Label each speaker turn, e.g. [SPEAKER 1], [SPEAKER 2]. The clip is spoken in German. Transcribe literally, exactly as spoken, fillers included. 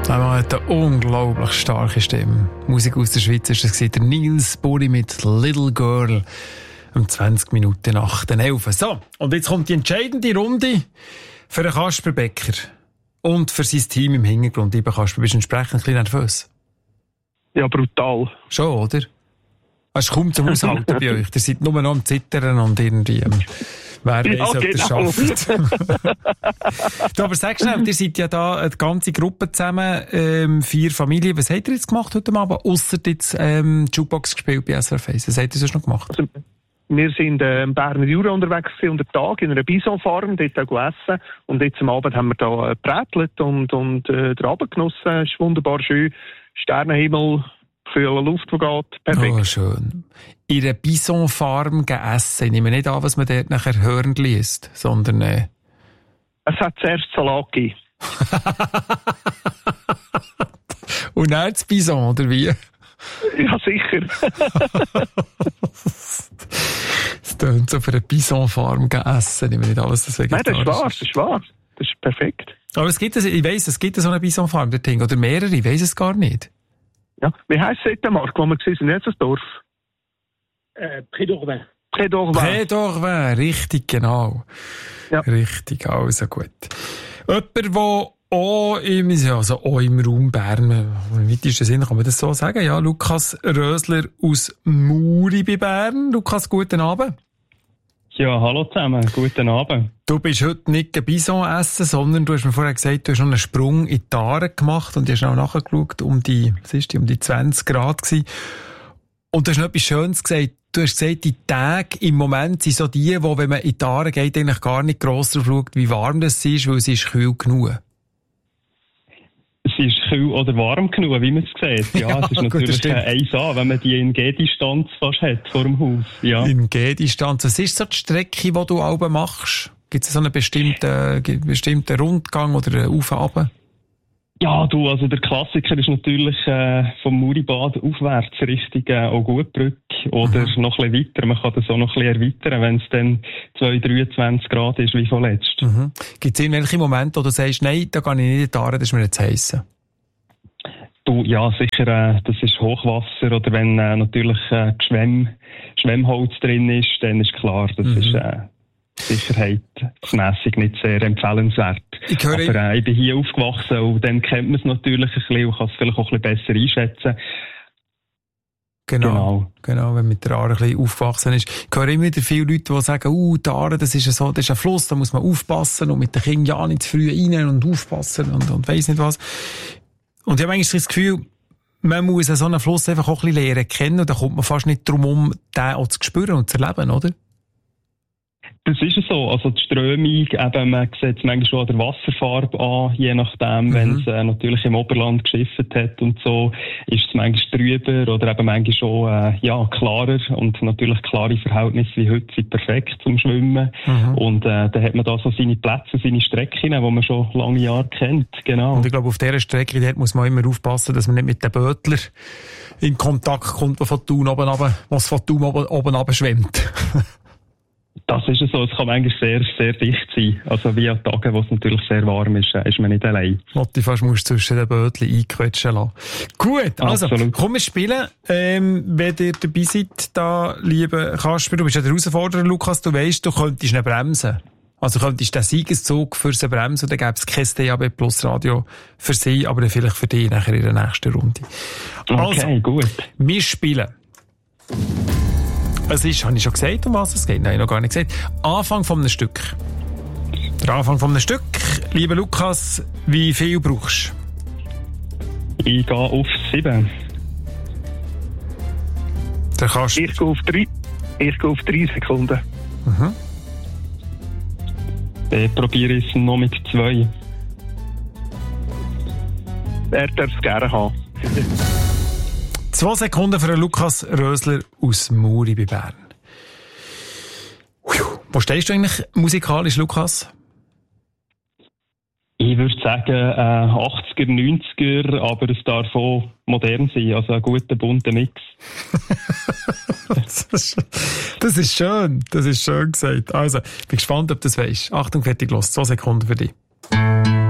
[SPEAKER 1] Er hat eine unglaublich starke Stimme. Musik aus der Schweiz ist das der Nils Buri mit Little Girl um zwanzig Minuten nach den elf. So, und jetzt kommt die entscheidende Runde für den Kasper Becker und für sein Team im Hintergrund. Lieber Kasper, bist du entsprechend ein bisschen nervös?
[SPEAKER 2] Ja, brutal.
[SPEAKER 1] Schon, oder? Es ist kaum zum Aushalten bei euch. Ihr seid nur noch am Zittern und irgendwie... Ähm, wer
[SPEAKER 2] ja,
[SPEAKER 1] weiss, ob ihr es
[SPEAKER 2] genau.
[SPEAKER 1] schafft. Du, aber sag schnell, ihr seid ja da eine ganze Gruppe zusammen, ähm, vier Familien. Was habt ihr jetzt gemacht heute Abend? Ausser jetzt ähm, Jukebox gespielt bei S R F eins. Was habt ihr sonst noch gemacht?
[SPEAKER 2] Also, wir sind äh, im Berner Jura unterwegs unter Tag in einer Bisonfarm, dort auch gegessen. Und jetzt am Abend haben wir da gebrätelt und, und äh, den Abend genossen. Es ist wunderbar schön. Sternenhimmel, kühle Luft, die geht. Perfekt.
[SPEAKER 1] Oh, schön. In einer Bisonfarm gegessen. Ich nehme nicht an, was man dort nachher hören liest, sondern... Äh...
[SPEAKER 2] Es hat zuerst Salat gegeben.
[SPEAKER 1] Und dann das Bison, oder wie?
[SPEAKER 2] Ja, sicher.
[SPEAKER 1] Es tönt so für eine Bisonfarm essen. Ich will nicht alles das
[SPEAKER 2] Nein, das ist wahr,
[SPEAKER 1] ist.
[SPEAKER 2] das ist wahr. Das ist perfekt.
[SPEAKER 1] Aber es gibt, ich weiss, es gibt so eine Bisonfarm, der Ding, oder mehrere, ich weiss es gar nicht.
[SPEAKER 2] Ja. Wie heisst es dort, Marc, wo wir gesehen sind? Jetzt das Dorf?
[SPEAKER 3] Äh, Près-d'Orvin.
[SPEAKER 2] Près-d'Orvin.
[SPEAKER 1] Près-d'Orvin, richtig, genau.
[SPEAKER 2] Ja.
[SPEAKER 1] Richtig, also gut. Jemand, der auch im, also auch im Raum Bern, im weitesten Sinne kann man das so sagen, ja, Lukas Rösler aus Muri bei Bern. Lukas, guten Abend.
[SPEAKER 4] Ja, hallo zusammen, guten Abend.
[SPEAKER 1] Du bist heute nicht ein Bison essen, sondern du hast mir vorher gesagt, du hast noch einen Sprung in die Aare gemacht und du hast noch nachgeschaut, um die, was ist die, um die zwanzig Grad gewesen. Und du hast noch etwas Schönes gesagt. Du hast gesagt, die Tage im Moment sind so die, wo, wenn man in die Aare geht, eigentlich gar nicht gross drauf schaut, wie warm das ist, weil es ist kühl genug.
[SPEAKER 4] Es ist kühl oder warm genug, wie man es sieht. Ja, ja, es ist
[SPEAKER 1] gut,
[SPEAKER 4] natürlich eins A, wenn man die in G-Distanz fast hat vor dem Haus. Ja.
[SPEAKER 1] In G-Distanz. Was ist so die Strecke, die du auch machst? Gibt es so einen bestimmten, bestimmten Rundgang oder einen Auf und Ab?
[SPEAKER 4] Ja, du, also der Klassiker ist natürlich äh, vom Muribad aufwärts Richtung äh, Augutbrücke oder mhm. noch ein bisschen weiter. Man kann das auch noch ein bisschen erweitern, wenn es dann zwei, dreiundzwanzig Grad ist wie vorletzt. Mhm.
[SPEAKER 1] Gibt es irgendwelche Momente, wo du sagst, nein, da gehe ich nicht in die Aare, das ist mir jetzt heiß?
[SPEAKER 4] Du, ja, sicher, äh, das ist Hochwasser oder wenn äh, natürlich äh, Schwemm, Schwemmholz drin ist, dann ist klar, das mhm. ist... Äh, sicherheitsmässig nicht sehr empfehlenswert.
[SPEAKER 1] Ich, höre
[SPEAKER 4] Aber äh, ich bin hier aufgewachsen und dann kennt man es natürlich ein bisschen und kann es vielleicht auch ein bisschen besser einschätzen.
[SPEAKER 1] Genau, genau, genau, wenn man mit der Aare ein bisschen aufgewachsen ist. Ich höre immer wieder viele Leute, die sagen, uh, die Aare, das ist, so, das ist ein Fluss, da muss man aufpassen und mit den Kindern ja nicht zu früh rein und aufpassen und, und weiss nicht was. Und ich habe eigentlich das Gefühl, man muss so einen Fluss einfach auch ein bisschen lernen kennen und da kommt man fast nicht drum um, den auch zu spüren und zu erleben, oder?
[SPEAKER 4] Das ist so. Also die Strömung, eben, man sieht es manchmal schon an der Wasserfarbe an, je nachdem, mhm. wenn es äh, natürlich im Oberland geschifft hat und so, ist es manchmal trüber oder eben manchmal schon äh, ja, klarer. Und natürlich klare Verhältnisse wie heute sind perfekt zum Schwimmen. Mhm. Und äh, da hat man da so seine Plätze, seine Strecken, die man schon lange Jahre kennt. Genau.
[SPEAKER 1] Und ich glaube, auf dieser Strecke dort muss man immer aufpassen, dass man nicht mit den Bötler in Kontakt kommt, die von Thun oben runter, was von Thun oben, oben runter schwimmt.
[SPEAKER 4] Das ist so, es kann eigentlich sehr, sehr dicht sein. Also wie an Tagen, wo es natürlich sehr warm ist, ist man nicht allein.
[SPEAKER 1] Was du fast musst zwischen den Bötchen einquetschen lassen. Gut, also, Absolut. Komm, wir spielen. Ähm, wenn ihr dabei seid, da, liebe Kasper, du bist ja der Herausforderer, Lukas, du weisst, du könntest ihn bremsen. Also könntest den Siegeszug für sie bremsen, und dann gäbe es kein D A B Plus Radio für sie, aber dann vielleicht für dich nachher in der nächsten Runde.
[SPEAKER 4] Okay, also, gut.
[SPEAKER 1] Wir spielen. Es ist, habe ich schon gesagt, um was es geht? Nein, noch gar nicht gesagt. Anfang von einem Stück. Der Anfang von einem Stück. Lieber Lukas, wie viel brauchst
[SPEAKER 4] du? Ich gehe auf sieben.
[SPEAKER 1] Der kannst
[SPEAKER 2] ich gehe auf drei. Ich gehe auf drei Sekunden.
[SPEAKER 1] Mhm.
[SPEAKER 4] Dann probiere ich es noch mit zwei.
[SPEAKER 2] Er darf es gerne haben.
[SPEAKER 1] Zwei Sekunden für Lukas Rösler aus Muri bei Bern. Wo stehst du eigentlich musikalisch, Lukas?
[SPEAKER 4] Ich würde sagen äh, achtziger, neunziger, aber es darf auch modern sein, also ein guter, bunter Mix.
[SPEAKER 1] das, ist, das ist schön, das ist schön gesagt. Also, bin gespannt, ob du das weisst. Achtung, fertig, los, zwei Sekunden für dich.